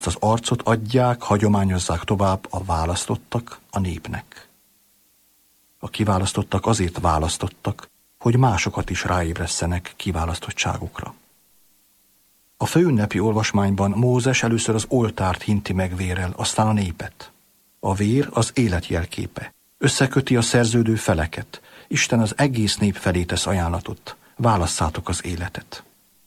Az arcot adják, hagyományozzák tovább a választottak a népnek. A kiválasztottak azért választottak, hogy másokat is ráébresszenek kiválasztottságukra. A főünnepi olvasmányban Mózes először az oltárt hinti meg vérrel, aztán a népet. A vér az élet jelképe. Összeköti a szerződő feleket. Isten az egész nép felé tesz ajánlatot. Válasszátok az életet.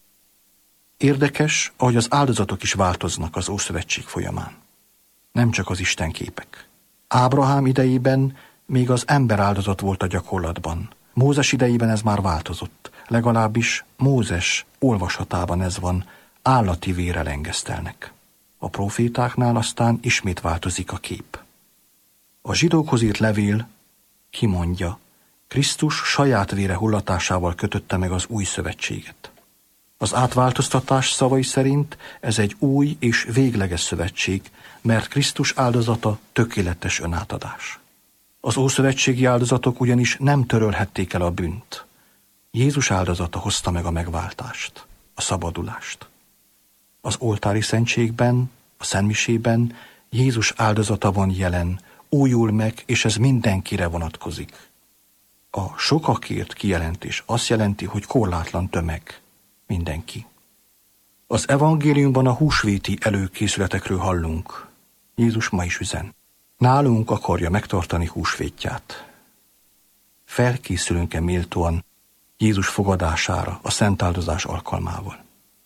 Érdekes, ahogy az áldozatok is változnak az Ószövetség folyamán. Nem csak az Isten képek. Ábrahám idejében még az ember áldozat volt a gyakorlatban. Mózes idejében ez már változott. Legalábbis Mózes olvasatában ez van, állati vérrel engesztelnek. A profétáknál aztán ismét változik a kép. A zsidókhoz írt levél kimondja, Krisztus saját vére hullatásával kötötte meg az új szövetséget. Az átváltoztatás szavai szerint ez egy új és végleges szövetség, mert Krisztus áldozata tökéletes önátadás. Az ószövetségi áldozatok ugyanis nem törölhették el a bűnt. Jézus áldozata hozta meg a megváltást, a szabadulást. Az oltári szentségben, a szentmisében Jézus áldozata van jelen, újul meg, és ez mindenkire vonatkozik. A sokakért kijelentés azt jelenti, hogy korlátlan tömeg, mindenki. Az evangéliumban a húsvéti előkészületekről hallunk. Jézus ma is üzen. Nálunk akarja megtartani húsvétját. Felkészülünk-e méltóan Jézus fogadására a szentáldozás alkalmával?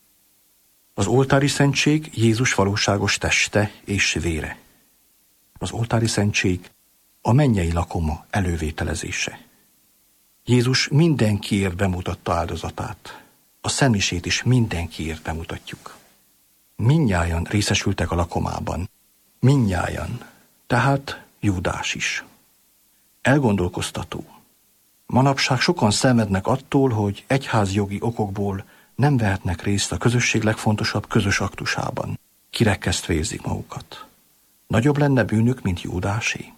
Az oltári szentség Jézus valóságos teste és vére. Az oltári szentség a mennyei lakoma elővételezése. Jézus mindenkiért bemutatta áldozatát. A szentmisét is mindenkiért bemutatjuk. Mindnyájan részesültek a lakomában. Mindnyájan. Tehát Júdás is. Elgondolkoztató. Manapság sokan szenvednek attól, hogy egyházjogi okokból nem vehetnek részt a közösség legfontosabb közös aktusában. Kirekesztve érzik magukat. Nagyobb lenne bűnük, mint Júdásé?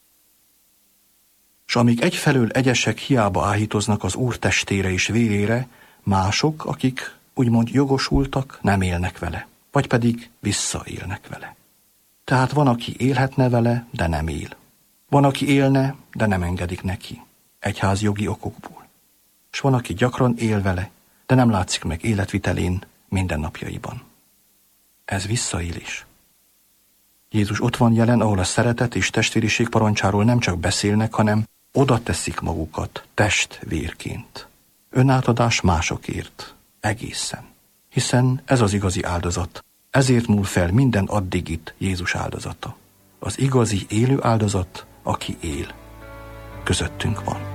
S amíg egyfelől egyesek hiába áhítoznak az Úr testére és vérére, mások, akik úgymond jogosultak, nem élnek vele, vagy pedig visszaélnek vele. Tehát van, aki élhetne vele, de nem él. Van, aki élne, de nem engedik neki, egyházjogi okokból. S van, aki gyakran él vele, de nem látszik meg életvitelén mindennapjaiban. Ez visszaélés. Jézus ott van jelen, ahol a szeretet és testvériség parancsáról nem csak beszélnek, hanem oda teszik magukat testvérként. Önátadás másokért, egészen. Hiszen ez az igazi áldozat. Ezért múl fel minden addigit Jézus áldozata. Az igazi élő áldozat, aki él. Közöttünk van.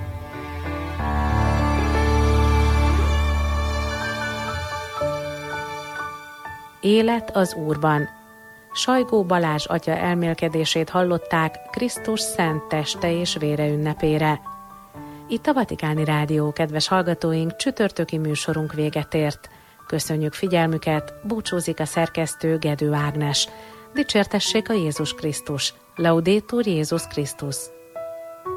Élet az Úrban. Sajgó Balázs atya elmélkedését hallották Krisztus szent teste és vére ünnepére. Itt a Vatikáni Rádió, kedves hallgatóink, csütörtöki műsorunk véget ért. Köszönjük figyelmüket, búcsúzik a szerkesztő Gedő Ágnes. Dicsértessék a Jézus Krisztus. Laudetur Jézus Krisztus.